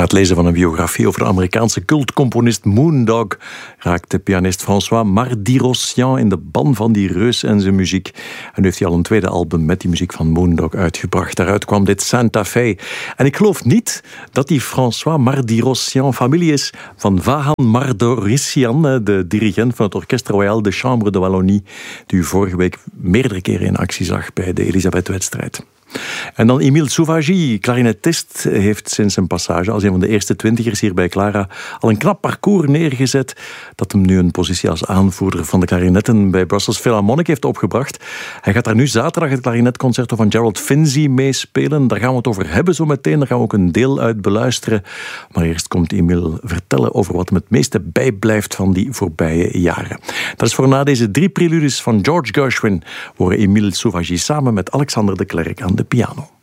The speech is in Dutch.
Na het lezen van een biografie over de Amerikaanse cultcomponist Moondog raakte pianist François Mardi-Rossian in de ban van die reus en zijn muziek. En nu heeft hij al een tweede album met die muziek van Moondog uitgebracht. Daaruit kwam dit Santa Fe. En ik geloof niet dat die François Mardi-Rossian familie is van Vahan Mardoorissian, de dirigent van het Orchestre Royal de Chambre de Wallonie, die u vorige week meerdere keren in actie zag bij de Elisabeth-wedstrijd. En dan Emile Souvagy, klarinetist, heeft sinds zijn passage als een van de eerste 20ers hier bij Clara al een knap parcours neergezet dat hem nu een positie als aanvoerder van de klarinetten bij Brussels Philharmonic heeft opgebracht. Hij gaat daar nu zaterdag het klarinetconcerto van Gerald Finzi meespelen. Daar gaan we het over hebben zo meteen. Daar gaan we ook een deel uit beluisteren. Maar eerst komt Emile vertellen over wat hem het meeste bijblijft van die voorbije jaren. Dat is voor na deze 3 preludes van George Gershwin, horen Emile Souvagy samen met Alexander de Klerk aan de piano.